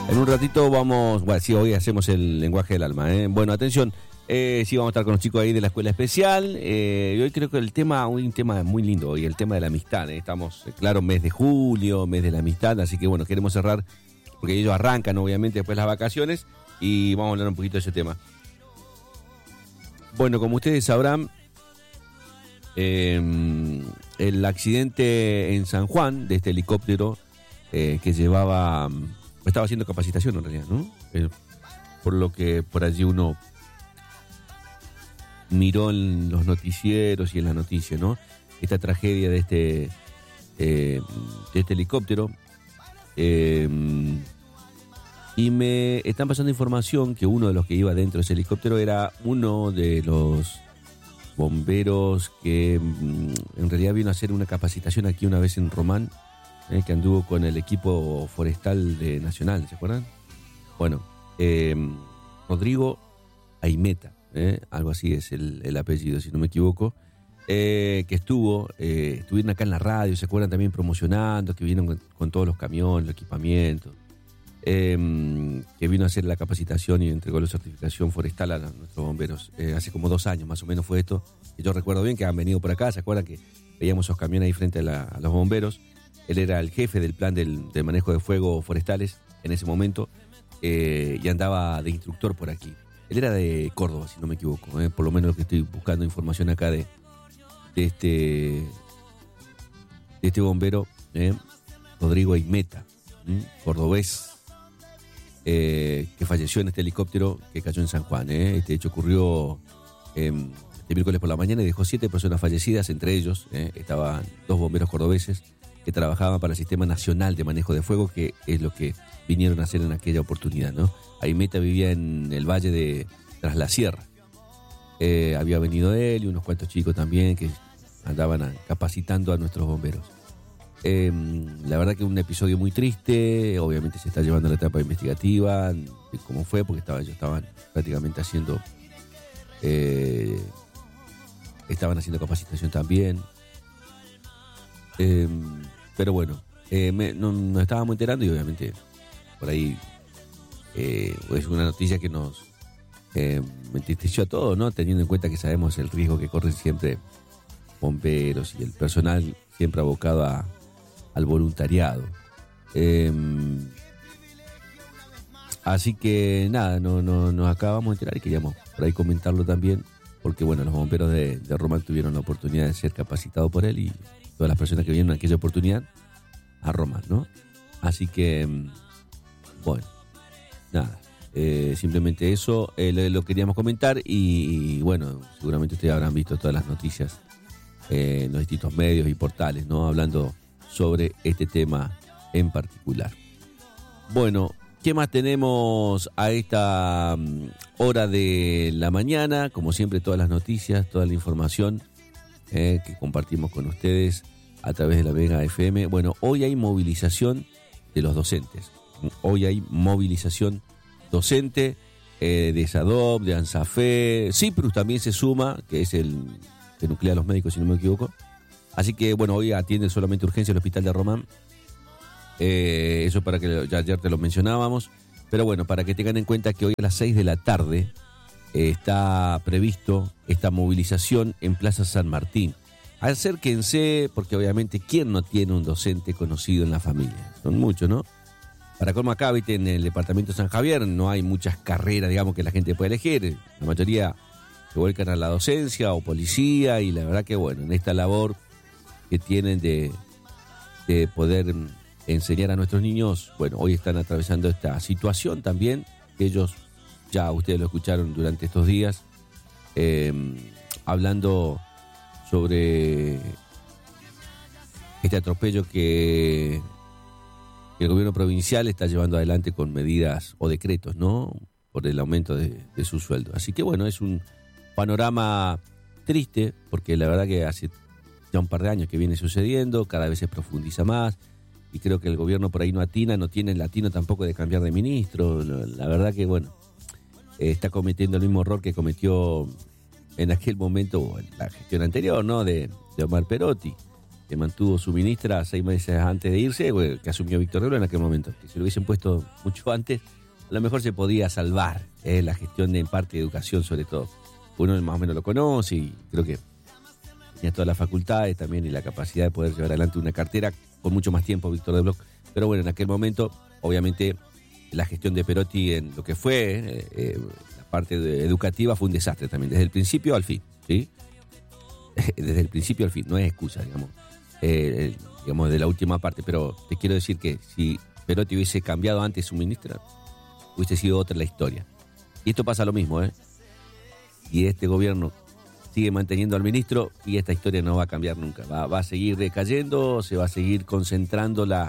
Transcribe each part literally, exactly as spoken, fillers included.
En un ratito vamos, bueno, sí, hoy hacemos el lenguaje del alma, ¿eh? Bueno, atención, eh, sí, vamos a estar con los chicos ahí de la escuela especial. Eh, y hoy creo que el tema, un tema muy lindo hoy, el tema de la amistad, ¿eh? Estamos, claro, mes de julio, mes de la amistad, así que bueno, queremos cerrar, porque ellos arrancan obviamente después las vacaciones, y vamos a hablar un poquito de ese tema. Bueno, como ustedes sabrán, eh, el accidente en San Juan de este helicóptero eh, que llevaba, estaba haciendo capacitación en realidad, ¿no? Eh, por lo que por allí uno miró en los noticieros y en la noticia, ¿no? Esta tragedia de este, eh, de este helicóptero. Eh, y me están pasando información que uno de los que iba dentro de ese helicóptero era uno de los bomberos que mm, en realidad vino a hacer una capacitación aquí una vez en Román, eh, que anduvo con el equipo forestal de Nacional, ¿se acuerdan? Bueno, eh, Rodrigo Aimeta, eh, algo así es el, el apellido, si no me equivoco, eh, que estuvo, eh, estuvieron acá en la radio, ¿se acuerdan? También promocionando, que vinieron con, con todos los camiones, el equipamiento. Eh, que vino a hacer la capacitación y entregó la certificación forestal a nuestros bomberos. Eh, hace como dos años más o menos fue esto. Y yo recuerdo bien que han venido por acá, ¿se acuerdan que veíamos esos camiones ahí frente a, la, a los bomberos? Él era el jefe del plan del, del manejo de fuego forestales en ese momento, eh, y andaba de instructor por aquí. Él era de Córdoba, si no me equivoco, eh, por lo menos lo que estoy buscando información acá de, de, este, de este bombero, eh, Rodrigo Aimeta, ¿eh? Cordobés. Eh, que falleció en este helicóptero que cayó en San Juan. ¿eh? Este hecho ocurrió eh, el miércoles por la mañana y dejó siete personas fallecidas, entre ellos eh, estaban dos bomberos cordobeses que trabajaban para el Sistema Nacional de Manejo de Fuego, que es lo que vinieron a hacer en aquella oportunidad, ¿no? Aimeta vivía en el valle de Tras la Sierra. Eh, había venido él y unos cuantos chicos también que andaban a, capacitando a nuestros bomberos. Eh, la verdad que un episodio muy triste, obviamente se está llevando la etapa investigativa de cómo fue, porque estaba, ellos estaban prácticamente haciendo eh, estaban haciendo capacitación también, eh, pero bueno, eh, me, no, nos estábamos enterando y obviamente por ahí eh, es una noticia que nos eh, entristeció a todos, ¿no? Teniendo en cuenta que sabemos el riesgo que corren siempre bomberos y el personal siempre abocado a al voluntariado. Eh, así que nada, no, no, nos acabamos de enterar y queríamos por ahí comentarlo también, porque bueno, los bomberos de, de Román tuvieron la oportunidad de ser capacitados por él y todas las personas que vinieron en aquella oportunidad a Román, ¿no? Así que, bueno, nada, eh, simplemente eso eh, lo, lo queríamos comentar y, y bueno, seguramente ustedes habrán visto todas las noticias eh, en los distintos medios y portales, ¿no? Hablando sobre este tema en particular. Bueno, ¿qué más tenemos a esta um, hora de la mañana? Como siempre, todas las noticias, toda la información eh, que compartimos con ustedes a través de la Mega F M. Bueno, hoy hay movilización de los docentes. Hoy hay movilización docente eh, de SADOP, de ANSAFE. CIPRUS también se suma, que es el que nuclea a los médicos, si no me equivoco. Así que, bueno, hoy atiende solamente urgencia el hospital de Román. Eh, eso para que ya ayer te lo mencionábamos. Pero bueno, para que tengan en cuenta que hoy a las seis de la tarde eh, está previsto esta movilización en Plaza San Martín. Acérquense, porque obviamente, ¿quién no tiene un docente conocido en la familia? Son muchos, ¿no? Para colmo acá, ¿viste? En el departamento de San Javier no hay muchas carreras, digamos, que la gente puede elegir. La mayoría se vuelcan a la docencia o policía y la verdad que, bueno, en esta labor que tienen de, de poder enseñar a nuestros niños, bueno, hoy están atravesando esta situación también, que ellos, ya ustedes lo escucharon durante estos días, eh, hablando sobre este atropello que el gobierno provincial está llevando adelante con medidas o decretos, ¿no? Por el aumento de, de su sueldo. Así que bueno, es un panorama triste, porque la verdad que hace ya un par de años que viene sucediendo, cada vez se profundiza más, y creo que el gobierno por ahí no atina, no tiene el latino tampoco de cambiar de ministro. La verdad que, bueno, eh, está cometiendo el mismo error que cometió en aquel momento, en la gestión anterior, ¿no? De, de Omar Perotti, que mantuvo su ministra seis meses antes de irse, que asumió Víctor de Blanco en aquel momento. Que si lo hubiesen puesto mucho antes, a lo mejor se podía salvar eh, la gestión de en parte de educación, sobre todo. Uno más o menos lo conoce y creo que tenía todas las facultades también y la capacidad de poder llevar adelante una cartera con mucho más tiempo Víctor de Blanco. Pero bueno, en aquel momento, obviamente, la gestión de Perotti en lo que fue eh, eh, la parte de educativa fue un desastre también, desde el principio al fin, ¿sí? Desde el principio al fin, no es excusa, digamos, eh, digamos, de la última parte, pero te quiero decir que si Perotti hubiese cambiado antes su ministra, hubiese sido otra la historia. Y esto pasa lo mismo, ¿eh? Y este gobierno sigue manteniendo al ministro y esta historia no va a cambiar nunca. Va, va a seguir decayendo, se va a seguir concentrando la,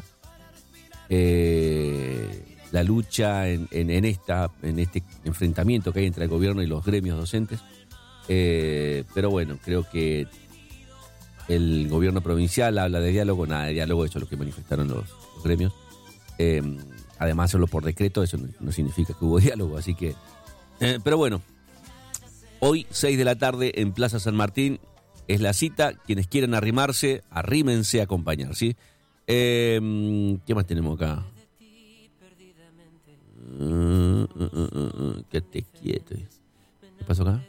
eh, la lucha en, en, en, esta, en este enfrentamiento que hay entre el gobierno y los gremios docentes. Eh, pero bueno, creo que el gobierno provincial habla de diálogo, nada de diálogo, eso es lo que manifestaron los, los gremios. Eh, además, solo por decreto, eso no, no significa que hubo diálogo, así que... Eh, pero bueno, hoy, seis de la tarde, en Plaza San Martín, es la cita. Quienes quieran arrimarse, arrímense a acompañar, ¿sí? Eh, ¿Qué más tenemos acá? Uh, uh, uh, uh, quédate quieto. ¿Qué pasó acá?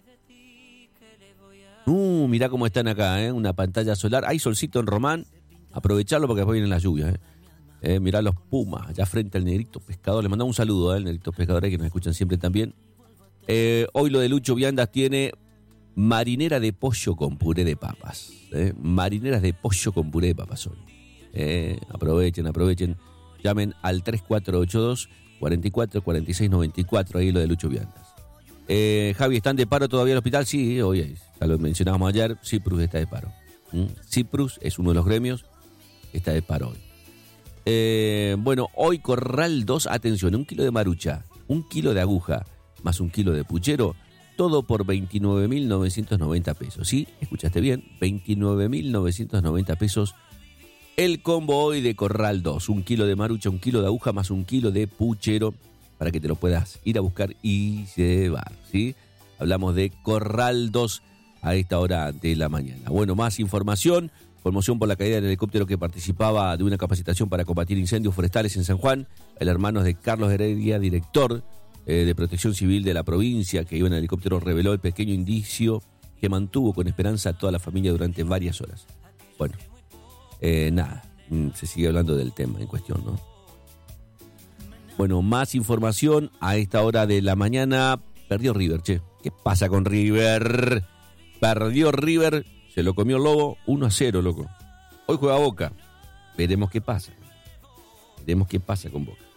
Uh, mirá cómo están acá, ¿eh? Una pantalla solar. Hay solcito en Román. Aprovecharlo porque después vienen las lluvias, ¿eh? Eh, mirá los Pumas, allá frente al Negrito Pescador. Le mandamos un saludo, ¿eh? Al Negrito Pescador, que nos escuchan siempre también. Eh, hoy lo de Lucho Viandas tiene marinera de pollo con puré de papas. ¿eh? Marineras de pollo con puré de papas hoy. Eh, aprovechen, aprovechen. Llamen al tres cuatro ocho dos, cuatro cuatro, cuatro seis nueve cuatro. Ahí lo de Lucho Viandas. Eh, Javi, ¿están de paro todavía en el hospital? Sí, hoy ya lo mencionábamos ayer. Ciprus está de paro. ¿Mm? Ciprus es uno de los gremios. Está de paro hoy. Eh, bueno, hoy Corral dos, atención, un kilo de marucha, un kilo de aguja, más un kilo de puchero, todo por veintinueve mil novecientos noventa pesos. ¿Sí? ¿Escuchaste bien? veintinueve mil novecientos noventa pesos el combo hoy de Corral dos. Un kilo de marucha, un kilo de aguja, más un kilo de puchero, para que te lo puedas ir a buscar y llevar. ¿Sí? Hablamos de Corral dos a esta hora de la mañana. Bueno, más información. Conmoción por la caída del helicóptero que participaba de una capacitación para combatir incendios forestales en San Juan. El hermano de Carlos Heredia, director eh, de Protección Civil de la provincia, que iba en el helicóptero, reveló el pequeño indicio que mantuvo con esperanza a toda la familia durante varias horas. Bueno, eh, nada, se sigue hablando del tema en cuestión, ¿no? Bueno, más información a esta hora de la mañana. Perdió River, che. ¿Qué pasa con River? Perdió River. Se lo comió el lobo, uno a cero, loco. Hoy juega Boca. Veremos qué pasa. Veremos qué pasa con Boca.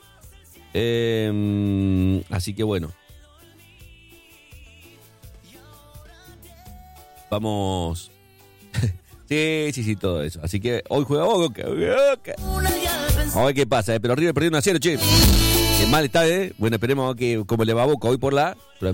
Eh, así que bueno. Vamos. sí, sí, sí, todo eso. Así que hoy juega Boca. Boca. A ver qué pasa, eh. Pero River perdió uno a cero, che. Qué mal está, ¿eh? Bueno, esperemos que como le va a Boca hoy por la...